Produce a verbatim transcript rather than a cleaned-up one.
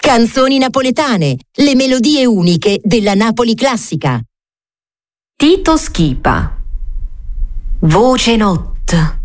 Canzoni napoletane, le melodie uniche della Napoli classica. Tito Schipa. Voce notte.